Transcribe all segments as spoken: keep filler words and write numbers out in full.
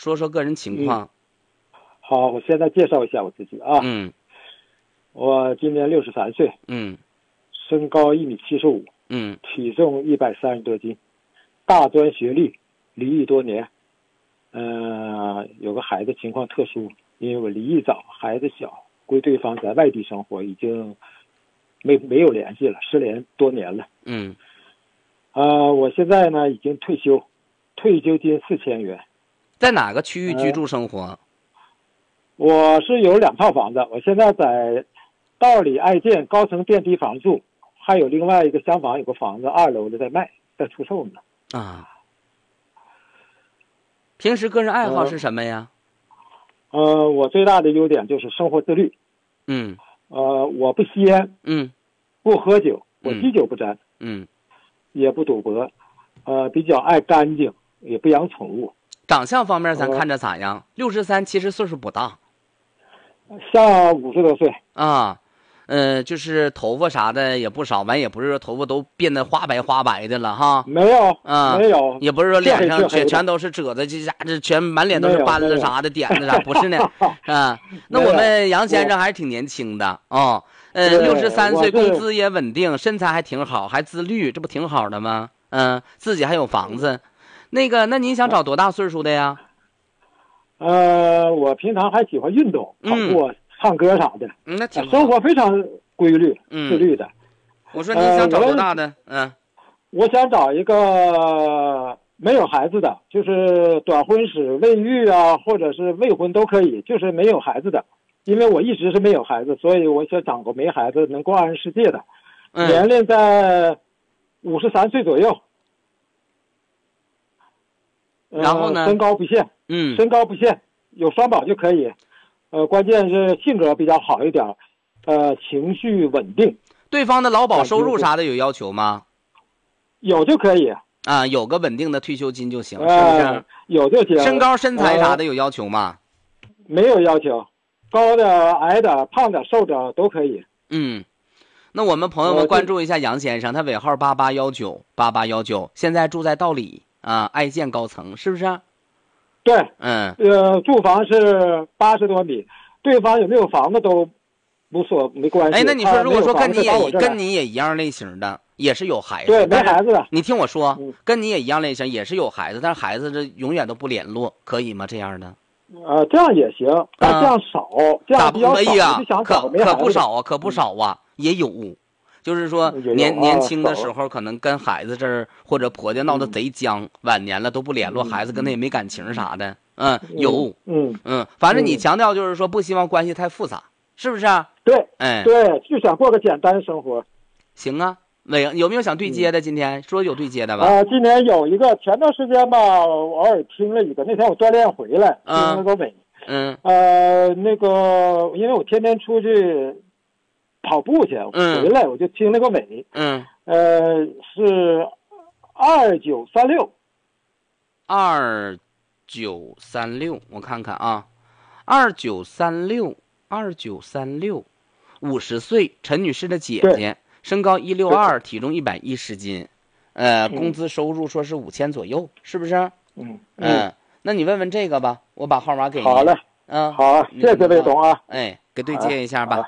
说说个人情况。 嗯、好，我现在介绍一下我自己啊。 嗯， 我今年六十三岁。 嗯， 身高一米七十五。 嗯， 体重一百三十多斤，大专学历，离异多年。呃，有个孩子情况特殊，因为我离异早，孩子小，归对方在外地生活，已经没没有联系了，失联多年了。 嗯， 呃，我现在呢已经退休，退休金四千元。 在哪个区域居住生活？呃、 我是有两套房子，我现在在道里爱建高层电梯房住，还有另外一个厢房有个房子，二楼的在卖，在出售呢。 啊。平时个人爱好是什么呀？ 呃，呃我最大的优点就是生活自律。 嗯。 呃，我不吸烟。 嗯。 不喝酒，我滴酒不沾。 嗯。 也不赌博，呃，比较爱干净，也不养宠物。 长相方面咱看着咋样？六十三，其实岁数不大， 像五十多岁啊。呃，就是头发啥的也不少，完也不是说头发都变得花白花白的了哈。 没有啊， 没有， 也不是说脸上全全都是褶子，这家这全满脸都是斑了啥的点子啥，不是呢啊。那我们杨先生还是挺年轻的啊。呃，六十三岁，工资也稳定，身材还挺好，还自律，这不挺好的吗？嗯、呃，自己还有房子。那个，那您想找多大岁数的呀？ 呃，我平常还喜欢运动，跑步、嗯、唱歌啥的。 嗯，那挺好。 生活非常规律、 嗯、 自律的。 我说您想找多大的？ 呃、 嗯， 我想找一个没有孩子的，就是短婚史、未育啊，或者是未婚都可以，就是没有孩子的。因为我一直是没有孩子，所以我想找个没孩子能过二人世界的。 嗯、 年龄在五十三岁左右。 然后呢？ 呃、身高不限。 嗯， 身高不限，有双保就可以。呃，关键是性格比较好一点，呃，情绪稳定。 对方的劳保收入啥的有要求吗？ 有就可以啊，有个稳定的退休金就行， 呃、 是不是？ 有就行。 身高身材啥的有要求吗？ 呃、没有要求，高的、矮的、胖的、瘦的都可以。 嗯，那我们朋友们关注一下杨先生，他尾号八八幺九八八幺九，现在住在道里啊，爱建高层，是不是？ 对， 嗯， 呃，住房是八十多米，对方有没有房子都无所没关系。 哎，那你说如果说跟你也跟你也一样类型的，也是有孩子， 对，没孩子的， 你听我说， 嗯、 跟你也一样类型，也是有孩子，但是孩子这永远都不联络，可以吗？这样的？ 呃，这样也行，但这样少，嗯、这样比较少。 呀、 就想可可不少啊，可不少啊，嗯、也有。就是说年年轻的时候可能跟孩子这儿或者婆家闹得贼僵，晚年了都不联络，孩子跟他也没感情啥的。嗯，有， 嗯嗯，反正你强调就是说不希望关系太复杂，是不是啊？ 对， 哎， 对，就想过个简单生活。 行啊，没有有没有想对接的？今天说有对接的吧？ 啊，今年有一个，前段时间吧，我偶尔听了一个，那天我锻炼回来听了个尾。 嗯。 呃，那个，因为我天天出去跑步去，回来我就听那个尾， 嗯， 呃，是二九三六， 二九三六，我看看啊，二九三六，二九三六，五十岁，陈女士的姐姐，身高一六二，体重一百一十斤，呃，工资收入说是五千左右，是不是？ 嗯嗯，那你问问这个吧，我把号码给你。 好嘞， 嗯， 好，谢谢魏总啊， 哎，给对接一下吧。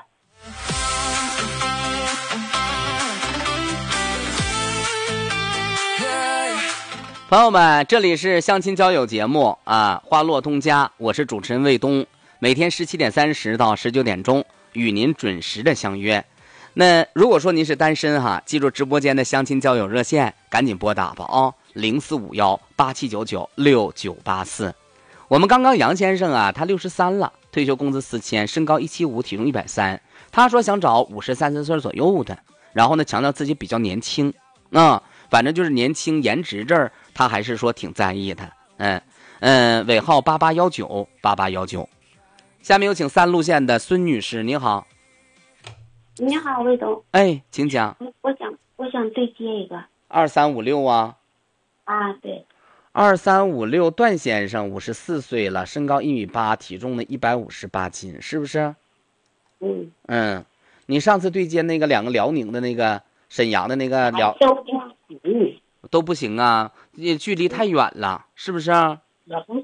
朋友们，这里是相亲交友节目啊，花落东家，我是主持人卫东，每天十七点三十到十九点钟与您准时的相约。那如果说您是单身哈，记住直播间的相亲交友热线，赶紧拨打吧啊，零四五幺八七九九六九八四。我们刚刚杨先生啊，他六十三了，退休工资四千，身高一七五，体重一百三。他说想找五十三十岁左右的，然后呢，强调自己比较年轻啊。反正就是年轻颜值这儿，他还是说挺在意的。嗯嗯，尾号八八幺九八八幺九。下面有请三路线的孙女士，你好。 你好，魏总。 哎，请讲。 我想我想对接一个。 二三五六啊。 啊，对。 二三五六，段先生五十四岁了，身高一米八，体重呢一百五十八斤，是不是？ 嗯。 嗯，你上次对接那个两个辽宁的那个沈阳的那个辽。 嗯， 都不行啊，也距离太远了，是不是啊？ 也不